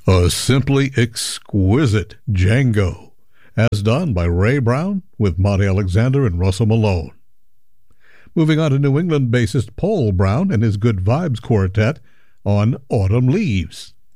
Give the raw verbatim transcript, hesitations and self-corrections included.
A simply exquisite Django, as done by Ray Brown with Monty Alexander and Russell Malone. Moving on to New England bassist Paul Brown and his Good Vibes Quartet on Autumn Leaves.